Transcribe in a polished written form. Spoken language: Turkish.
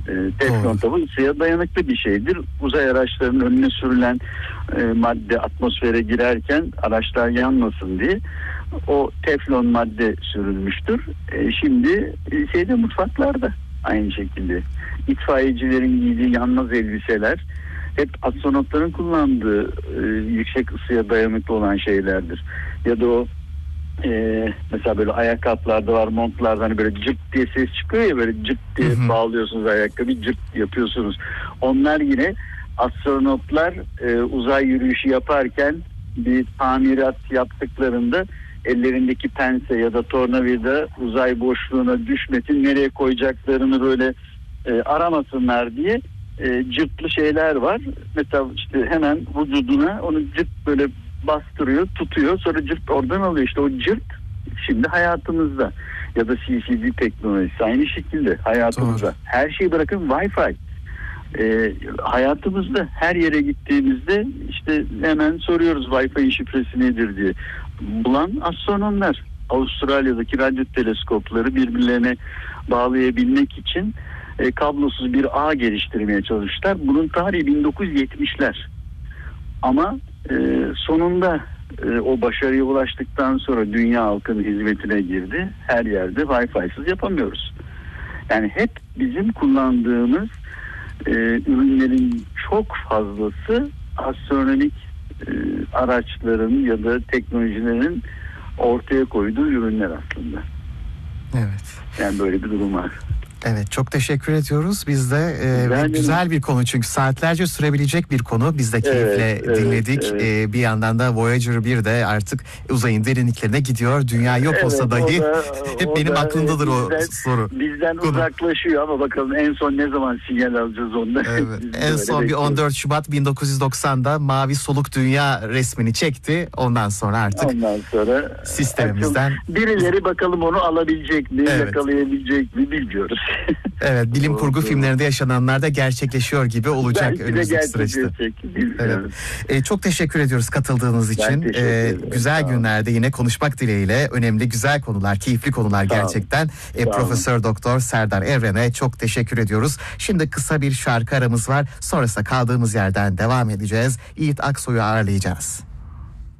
Teflon tabi ısıya dayanıklı bir şeydir. Uzay araçlarının önüne sürülen madde atmosfere girerken araçlar yanmasın diye o teflon madde sürülmüştür. Şimdi mutfaklarda aynı şekilde itfaiyecilerin giydiği yanmaz elbiseler hep astronotların kullandığı yüksek ısıya dayanıklı olan şeylerdir. Ya da o mesela böyle ayakkabılarda var, montlarda hani böyle cırt diye ses çıkıyor ya, böyle cırt diye bağlıyorsunuz ayakkabıyı, cırt yapıyorsunuz. Onlar yine astronotlar uzay yürüyüşü yaparken bir tamirat yaptıklarında ellerindeki pense ya da tornavida uzay boşluğuna düşmesin, nereye koyacaklarını böyle aramasınlar diye cırtlı şeyler var. Mesela işte hemen vücuduna onu cırt böyle bastırıyor, tutuyor, sonra cırt oradan alıyor. İşte o cırt şimdi hayatımızda. Ya da CCD teknolojisi aynı şekilde hayatımızda. Doğru. Her şeyi bırakın, Wi-Fi. Hayatımızda her yere gittiğimizde işte hemen soruyoruz Wi-Fi'nin şifresi nedir diye. Bulan astronomlar. Avustralya'daki radyo teleskopları birbirlerine bağlayabilmek için kablosuz bir ağ geliştirmeye çalıştılar. Bunun tarihi 1970'ler. Ama sonunda o başarıya ulaştıktan sonra dünya halkının hizmetine girdi. Her yerde Wi-Fi'siz yapamıyoruz. Yani hep bizim kullandığımız ürünlerin çok fazlası astronomik araçların ya da teknolojilerin ortaya koyduğu ürünler aslında. Evet. Yani böyle bir durum var. Evet, çok teşekkür ediyoruz. Biz de güzel bir konu, çünkü saatlerce sürebilecek bir konu. Biz de keyifle dinledik. Bir yandan da Voyager 1 de artık uzayın derinliklerine gidiyor. Dünya yok olsa dahi hep benim aklımdadır o soru. Bizden uzaklaşıyor ama bakalım en son ne zaman sinyal alacağız ondan. Evet, en son bir 14 Şubat 1990'da mavi soluk dünya resmini çekti. Ondan sonra artık sistemimizden birileri bakalım onu alabilecek mi, yakalayabilecek mi bilmiyoruz. Evet, bilim kurgu filmlerinde yaşananlar da gerçekleşiyor gibi olacak önümüzdeki süreçte. Evet. Çok teşekkür ediyoruz katıldığınız için. Güzel günlerde yine konuşmak dileğiyle. Önemli, güzel konular, keyifli konular gerçekten. Profesör Doktor Serdar Evren'e çok teşekkür ediyoruz. Şimdi kısa bir şarkı aramız var. Sonrasında kaldığımız yerden devam edeceğiz. Yiğit Aksoy'u ağırlayacağız.